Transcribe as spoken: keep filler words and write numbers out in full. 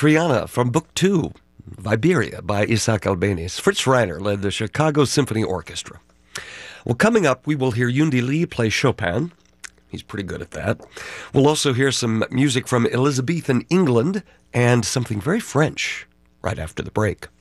Triana from Book Two, Viberia by Isaac Albéniz. Fritz Reiner led the Chicago Symphony Orchestra. Well, coming up, we will hear Yundi Lee play Chopin. He's pretty good at that. We'll also hear some music from Elizabethan England and something very French right after the break.